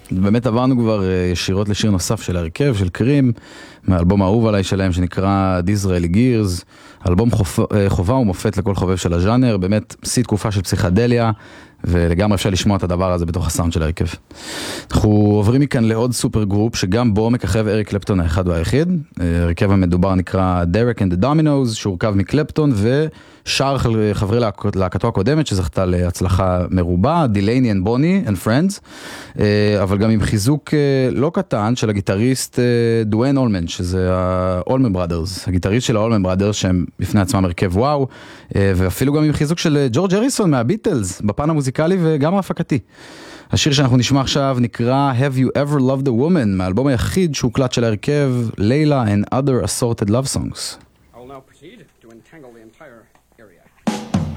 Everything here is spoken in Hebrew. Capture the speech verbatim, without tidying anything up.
באמת עברנו כבר ישירות לשיר נוסף של הרכב, של קרים, מאלבום האהוב עליי שלהם שנקרא Disraeli Gears, אלבום חובה, חובה ומופת לכל חובב של הז'אנר, באמת שיא תקופה של פסיכדליה, ולגמרי אפשר לשמוע את הדבר הזה בתוך הסאונד של הרכב. אנחנו עוברים מכאן לעוד סופר גרופ, שגם בו מככב אריק קלפטון האחד והיחיד. הרכב המדובר נקרא Derek and the Dominos, שהורכב מקלפטון ושאר חברי להקתו הקודמת, שזכתה להצלחה מרובה, דילייני and בוני and Friends, אבל גם עם חיזוק לא קטן של הגיטריסט דואן אולמן, שזה האולמן בראדרס, הגיטריסט של האולמן בראדרס, שהם בפני עצמם הרכב וואו, ואפילו גם עם חיזוק של ג'ורג' הריסון מהביטלס, בפן המוזיקלי וגם ההפקתי. השיר שאנחנו נשמע עכשיו נקרא Have You Ever Loved a Woman, מהאלבום היחיד שהוקלט של הרכב, לילה and Other Assorted Love Songs.